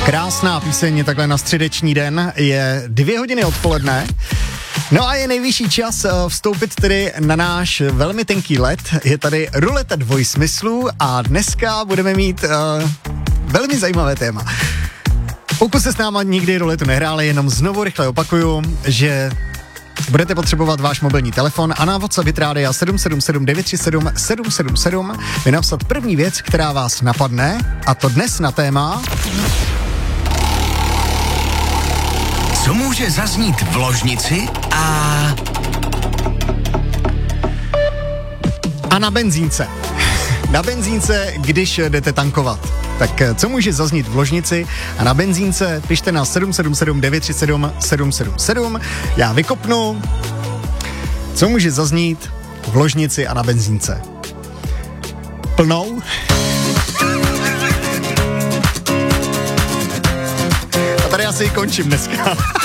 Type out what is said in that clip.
Krásná píseň takhle na středeční den, je 2 hodiny odpoledne. No a je nejvyšší čas vstoupit tedy na náš velmi tenký led. Je tady ruleta dvojsmyslů a dneska budeme mít velmi zajímavé téma. Pokud se s náma nikdy ruletu nehráli, jenom znovu rychle opakuju, že budete potřebovat váš mobilní telefon a na WhatsApp Rádia 777 937 777 vy napsat první věc, která vás napadne, a to dnes na téma... Co může zaznít v ložnici a na benzínce. Na benzínce, když jdete tankovat. Tak co může zaznít v ložnici a na benzínce? Pište na 777 937 777. Já vykopnu, co může zaznít v ložnici a na benzínce. Plnou? A tady asi končím dneska.